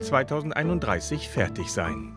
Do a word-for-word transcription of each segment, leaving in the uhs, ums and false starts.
zweitausendeinunddreißig fertig sein.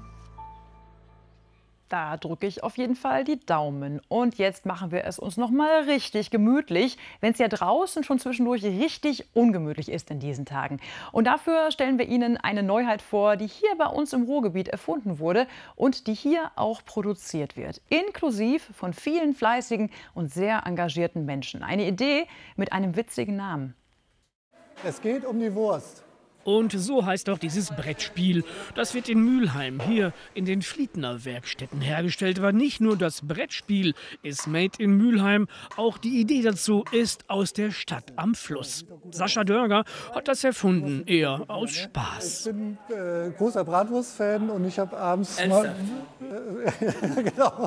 Da drücke ich auf jeden Fall die Daumen. Und jetzt machen wir es uns noch mal richtig gemütlich, wenn es ja draußen schon zwischendurch richtig ungemütlich ist in diesen Tagen. Und dafür stellen wir Ihnen eine Neuheit vor, die hier bei uns im Ruhrgebiet erfunden wurde und die hier auch produziert wird. Inklusiv von vielen fleißigen und sehr engagierten Menschen. Eine Idee mit einem witzigen Namen. Es geht um die Wurst. Und so heißt auch dieses Brettspiel. Das wird in Mülheim, hier in den Fliedner Werkstätten hergestellt. Aber nicht nur das Brettspiel ist made in Mülheim, auch die Idee dazu ist aus der Stadt am Fluss. Sascha Dörger hat das erfunden, eher aus Spaß. Ich bin äh, großer Bratwurst-Fan und ich habe abends... Mal, äh, genau.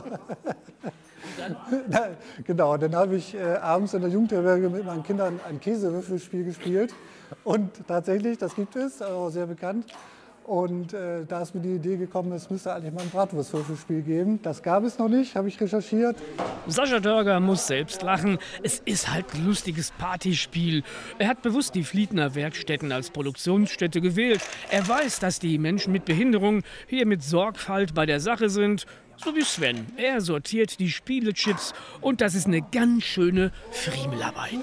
Dann? Genau, dann habe ich äh, abends in der Jugendherberge mit meinen Kindern ein Käsewürfelspiel gespielt. Und tatsächlich, das gibt es, also sehr bekannt. Und äh, da ist mir die Idee gekommen, es müsste eigentlich mal ein Bratwurstwürfelspiel geben. Das gab es noch nicht, habe ich recherchiert. Sascha Dörger muss selbst lachen. Es ist halt ein lustiges Partyspiel. Er hat bewusst die Fliedner Werkstätten als Produktionsstätte gewählt. Er weiß, dass die Menschen mit Behinderung hier mit Sorgfalt bei der Sache sind. So wie Sven. Er sortiert die Spielechips und das ist eine ganz schöne Friemelarbeit.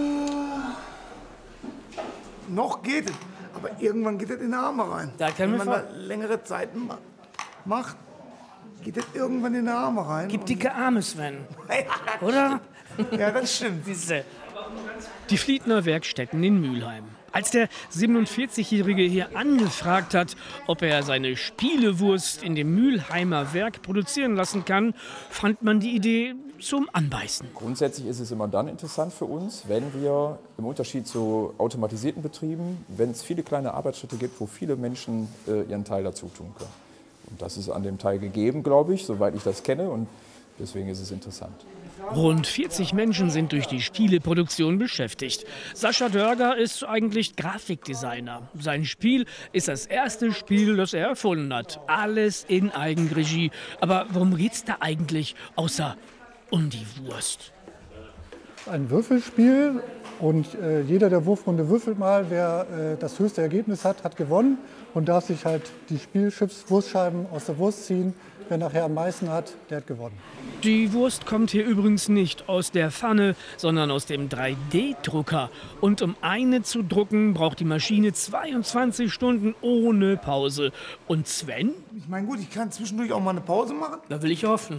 Noch geht es, aber irgendwann geht es in die Arme rein. Da können wir Wenn man da längere Zeit macht, geht es irgendwann in die Arme rein. Gibt dicke Arme, Sven. Oder? Ja, das stimmt. Die Fliedner Werkstätten in Mülheim. Als der siebenundvierzigjährige hier angefragt hat, ob er seine Spielewurst in dem Mülheimer Werk produzieren lassen kann, fand man die Idee zum Anbeißen. Grundsätzlich ist es immer dann interessant für uns, wenn wir im Unterschied zu automatisierten Betrieben, wenn es viele kleine Arbeitsschritte gibt, wo viele Menschen äh, ihren Teil dazu tun können. Und das ist an dem Teil gegeben, glaube ich, soweit ich das kenne, und deswegen ist es interessant. Rund vierzig Menschen sind durch die Spieleproduktion beschäftigt. Sascha Dörger ist eigentlich Grafikdesigner. Sein Spiel ist das erste Spiel, das er erfunden hat. Alles in Eigenregie. Aber worum geht's da eigentlich, außer um die Wurst? Ein Würfelspiel und äh, jeder der Wurfrunde würfelt mal. Wer äh, das höchste Ergebnis hat, hat gewonnen und darf sich halt die Spielchips, Wurstscheiben aus der Wurst ziehen. Wer nachher am meisten hat, der hat gewonnen. Die Wurst kommt hier übrigens nicht aus der Pfanne, sondern aus dem drei D Drucker. Und um eine zu drucken, braucht die Maschine zweiundzwanzig Stunden ohne Pause. Und Sven? Ich meine, gut, ich kann zwischendurch auch mal eine Pause machen. Da will ich hoffen.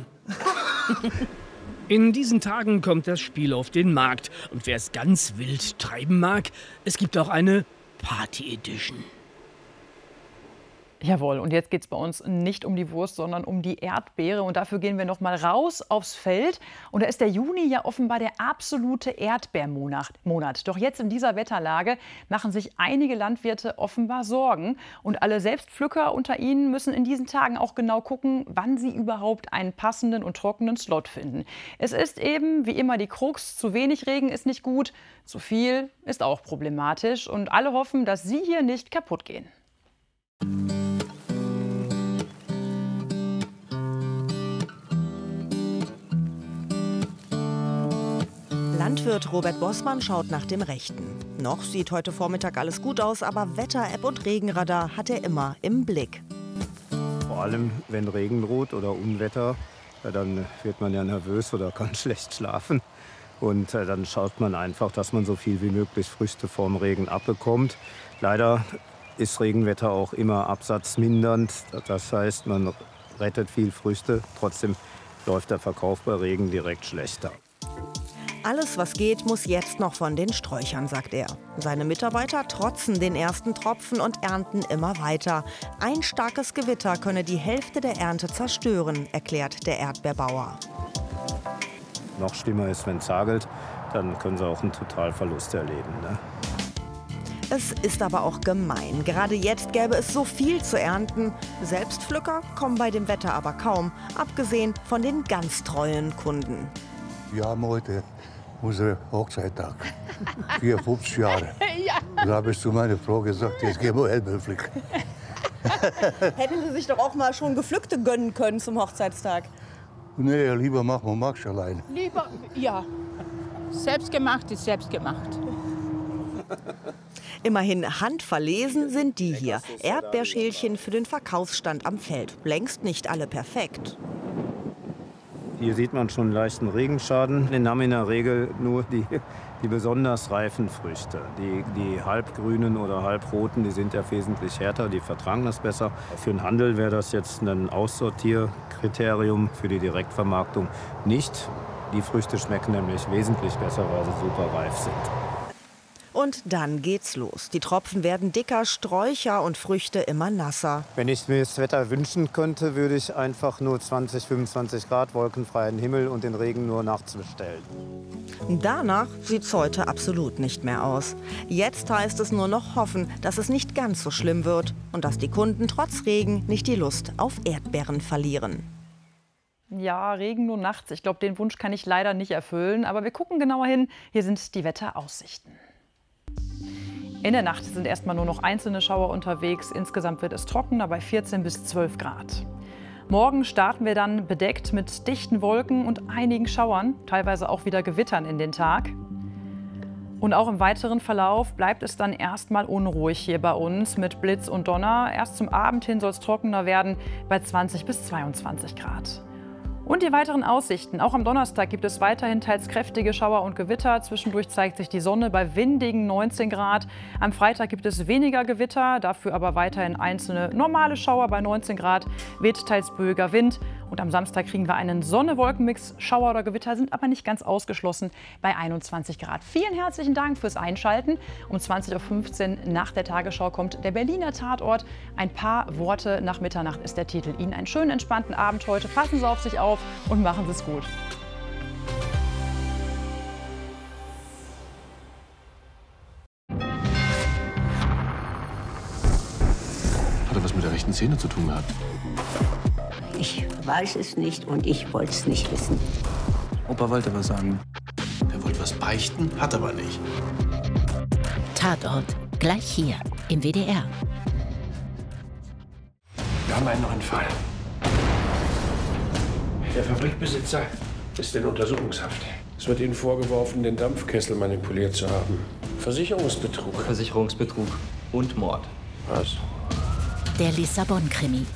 In diesen Tagen kommt das Spiel auf den Markt. Und wer es ganz wild treiben mag, es gibt auch eine Party Edition. Jawohl, und jetzt geht es bei uns nicht um die Wurst, sondern um die Erdbeere. Und dafür gehen wir noch mal raus aufs Feld. Und da ist der Juni ja offenbar der absolute Erdbeermonat. Monat. Doch jetzt in dieser Wetterlage machen sich einige Landwirte offenbar Sorgen. Und alle Selbstpflücker unter ihnen müssen in diesen Tagen auch genau gucken, wann sie überhaupt einen passenden und trockenen Slot finden. Es ist eben wie immer die Krux, zu wenig Regen ist nicht gut, zu viel ist auch problematisch. Und alle hoffen, dass sie hier nicht kaputt gehen. Landwirt Robert Bossmann schaut nach dem Rechten. Noch sieht heute Vormittag alles gut aus, aber Wetter-App und Regenradar hat er immer im Blick. Vor allem, wenn Regen droht oder Unwetter, ja, dann wird man ja nervös oder kann schlecht schlafen. Und äh, dann schaut man einfach, dass man so viel wie möglich Früchte vorm Regen abbekommt. Leider ist Regenwetter auch immer absatzmindernd. Das heißt, man rettet viel Früchte, trotzdem läuft der Verkauf bei Regen direkt schlechter. Alles, was geht, muss jetzt noch von den Sträuchern, sagt er. Seine Mitarbeiter trotzen den ersten Tropfen und ernten immer weiter. Ein starkes Gewitter könne die Hälfte der Ernte zerstören, erklärt der Erdbeerbauer. Noch schlimmer ist, wenn es hagelt, dann können sie auch einen Totalverlust erleben, ne? Es ist aber auch gemein. Gerade jetzt gäbe es so viel zu ernten. Selbstpflücker kommen bei dem Wetter aber kaum, abgesehen von den ganz treuen Kunden. Wir haben heute unseren Hochzeittag. vierundfünfzig Jahre. Ja. Da habe ich zu meiner Frau gesagt, jetzt gehen wir Erdbeeren pflücken. Hätten Sie sich doch auch mal schon Gepflückte gönnen können zum Hochzeitstag? Nee, lieber machen wir Max allein. Lieber, ja. Selbstgemacht ist selbstgemacht. Immerhin handverlesen sind die hier. Erdbeerschälchen für den Verkaufsstand am Feld. Längst nicht alle perfekt. Hier sieht man schon einen leichten Regenschaden. Den haben in der Regel nur die, die besonders reifen Früchte. Die, die halbgrünen oder halbroten, die sind ja wesentlich härter, die vertragen das besser. Für den Handel wäre das jetzt ein Aussortierkriterium, für die Direktvermarktung nicht. Die Früchte schmecken nämlich wesentlich besser, weil sie super reif sind. Und dann geht's los. Die Tropfen werden dicker, Sträucher und Früchte immer nasser. Wenn ich mir das Wetter wünschen könnte, würde ich einfach nur zwanzig, fünfundzwanzig Grad, wolkenfreien Himmel und den Regen nur nachts bestellen. Danach sieht's heute absolut nicht mehr aus. Jetzt heißt es nur noch hoffen, dass es nicht ganz so schlimm wird und dass die Kunden trotz Regen nicht die Lust auf Erdbeeren verlieren. Ja, Regen nur nachts. Ich glaube, den Wunsch kann ich leider nicht erfüllen. Aber wir gucken genauer hin. Hier sind die Wetteraussichten. In der Nacht sind erstmal nur noch einzelne Schauer unterwegs. Insgesamt wird es trockener bei vierzehn bis zwölf Grad. Morgen starten wir dann bedeckt mit dichten Wolken und einigen Schauern, teilweise auch wieder Gewittern in den Tag. Und auch im weiteren Verlauf bleibt es dann erstmal unruhig hier bei uns mit Blitz und Donner. Erst zum Abend hin soll es trockener werden bei zwanzig bis zweiundzwanzig Grad. Und die weiteren Aussichten. Auch am Donnerstag gibt es weiterhin teils kräftige Schauer und Gewitter. Zwischendurch zeigt sich die Sonne bei windigen neunzehn Grad. Am Freitag gibt es weniger Gewitter, dafür aber weiterhin einzelne normale Schauer bei neunzehn Grad. Weht teils böiger Wind. Und am Samstag kriegen wir einen Sonne-Wolken-Mix. Schauer oder Gewitter sind aber nicht ganz ausgeschlossen bei einundzwanzig Grad. Vielen herzlichen Dank fürs Einschalten. Um zwanzig Uhr fünfzehn nach der Tagesschau kommt der Berliner Tatort. Ein paar Worte nach Mitternacht ist der Titel. Ihnen einen schönen, entspannten Abend heute. Passen Sie auf sich auf und machen Sie es gut. Hat er was mit der rechten Szene zu tun gehabt? Ich weiß es nicht und ich wollte es nicht wissen. Opa wollte was sagen. Er wollte was beichten, hat aber nicht. Tatort, gleich hier im W D R. Wir haben einen neuen Fall. Der Fabrikbesitzer ist in Untersuchungshaft. Es wird Ihnen vorgeworfen, den Dampfkessel manipuliert zu haben. Versicherungsbetrug. Versicherungsbetrug und Mord. Was? Der Lissabon-Krimi.